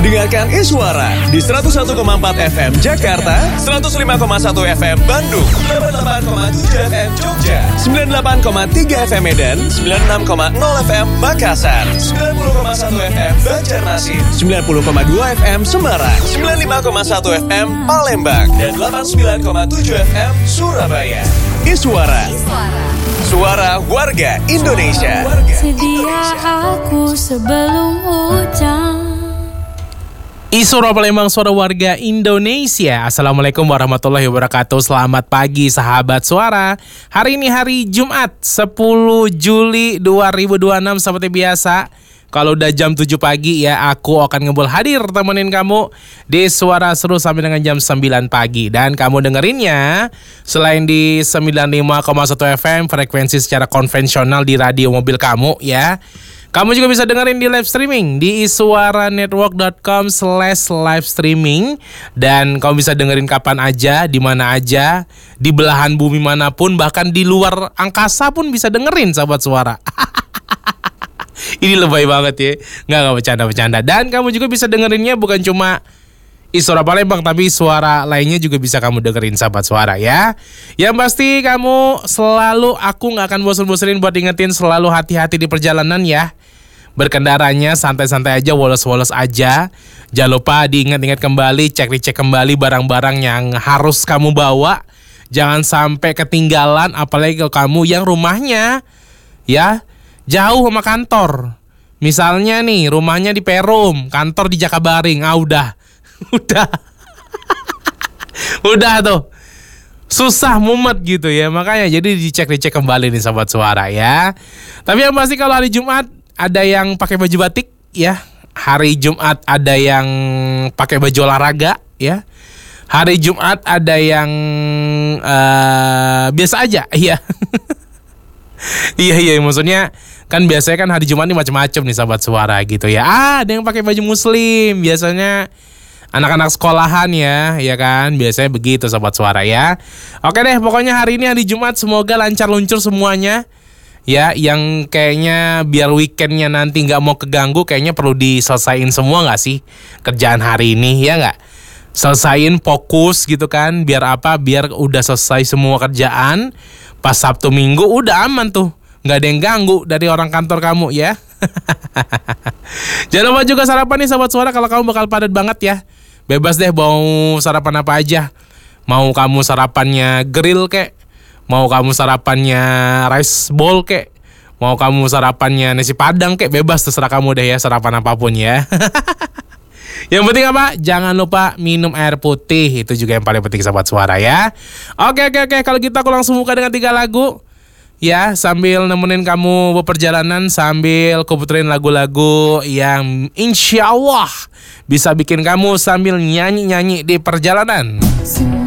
Dengarkan Iswara di 101,4 FM Jakarta, 105,1 FM Bandung, 88,7 FM Jogja, 98,3 FM Medan, 96,0 FM Makassar, 90,1 FM Banjarmasin, 90,2 FM Semarang, 95,1 FM Palembang, dan 89,7 FM Surabaya. Iswara, suara warga Indonesia. Sedia aku sebelum hujan. Iswara Palembang, suara warga Indonesia. Assalamualaikum warahmatullahi wabarakatuh. Selamat pagi sahabat suara. Hari ini hari Jumat 10 Juli 2026. Seperti biasa, kalau udah jam 7 pagi ya, aku akan ngebul hadir temenin kamu di Suara Seru sampai dengan jam 9 pagi. Dan kamu dengerinnya selain di 95,1 FM frekuensi secara konvensional di radio mobil kamu ya, kamu juga bisa dengerin di live streaming di iswaranetwork.com/live streaming. Dan kamu bisa dengerin kapan aja, di mana aja, di belahan bumi manapun, bahkan di luar angkasa pun bisa dengerin sahabat suara. Ini lebay banget ya. Nggak bercanda-bercanda. Dan kamu juga bisa dengerinnya bukan cuma Iswara Palembang, tapi suara lainnya juga bisa kamu dengerin sahabat suara ya. Yang pasti kamu selalu, aku nggak akan bosan-bosanin buat ingetin selalu hati-hati di perjalanan ya. Berkendaranya santai-santai aja, wolos-wolos aja. Jangan lupa diingat-ingat kembali, cek-cek kembali barang-barang yang harus kamu bawa. Jangan sampai ketinggalan, apalagi kalau kamu yang rumahnya ya jauh sama kantor. Misalnya nih, rumahnya di Perum, kantor di Jakabaring. Udah tuh susah mumet gitu ya. Makanya jadi dicek kembali nih sahabat suara ya. Tapi yang pasti kalau hari Jumat ada yang pakai baju batik ya. Hari Jumat ada yang pakai baju olahraga ya. Hari Jumat ada yang biasa aja ya. Iya maksudnya kan biasanya kan hari Jumat ini macam-macam nih sahabat suara gitu ya. Ada yang pakai baju muslim, biasanya anak-anak sekolahan ya kan, biasanya begitu sahabat suara ya. Oke deh, pokoknya hari ini hari Jumat semoga lancar luncur semuanya ya. Yang kayaknya biar weekendnya nanti nggak mau keganggu, kayaknya perlu diselesain semua nggak sih kerjaan hari ini ya nggak? Selesain, fokus gitu kan, biar apa? Biar udah selesai semua kerjaan, pas Sabtu Minggu udah aman tuh, nggak ada yang ganggu dari orang kantor kamu ya. Jangan lupa juga sarapan nih sahabat suara. Kalau kamu bakal padat banget ya, bebas deh mau sarapan apa aja. Mau kamu sarapannya grill kek, mau kamu sarapannya rice bowl kek, mau kamu sarapannya nasi padang kek, bebas terserah kamu deh ya, sarapan apapun ya. Yang penting apa? Jangan lupa minum air putih. Itu juga yang paling penting sahabat suara ya. Oke. Kalau gitu aku langsung buka dengan 3 lagu ya, sambil nemenin kamu berperjalanan, sambil kuputerin lagu-lagu yang insya Allah bisa bikin kamu sambil nyanyi-nyanyi di perjalanan.